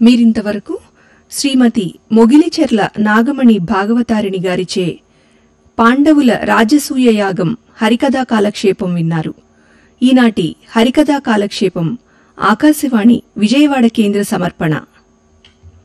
మీరింతవరకు శ్రీమతి మొగిలిచెర్ల నాగమణి భాగవతారిణి గారిచే పాండవుల రాజసూయ యాగం హరికథా కాలక్షేపం విన్నారు. ఈనాటి హరికథా కాలక్షేపం ఆకాశవాణి విజయవాడ కేంద్ర సమర్పణ.